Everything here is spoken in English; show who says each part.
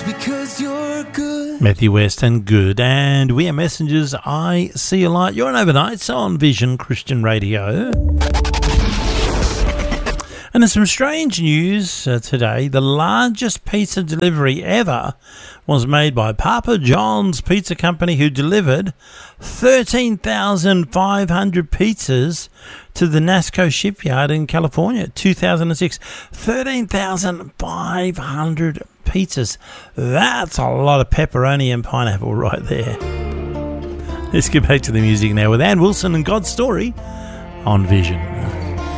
Speaker 1: because you're good.
Speaker 2: Matthew West and Good. And we are messengers. I see a light. You're on Overnights on Vision Christian Radio. And there's some strange news today. The largest pizza delivery ever was made by Papa John's Pizza Company, who delivered 13,500 pizzas to the NASCO shipyard in California, 2006. 13,500 pizzas. That's a lot of pepperoni and pineapple right there. Let's get back to the music now with Ann Wilson and God's Story on Vision.